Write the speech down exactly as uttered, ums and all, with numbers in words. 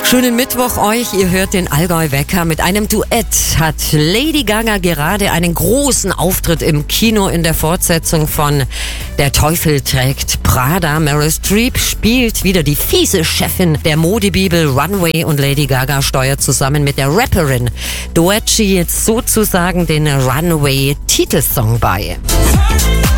Schönen Mittwoch euch, ihr hört den Allgäu-Wecker. Mit einem Duett hat Lady Gaga gerade einen großen Auftritt im Kino in der Fortsetzung von Der Teufel trägt Prada. Meryl Streep spielt wieder die fiese Chefin der Modebibel Runway und Lady Gaga steuert zusammen mit der Rapperin Doechii jetzt sozusagen den Runway-Titelsong bei.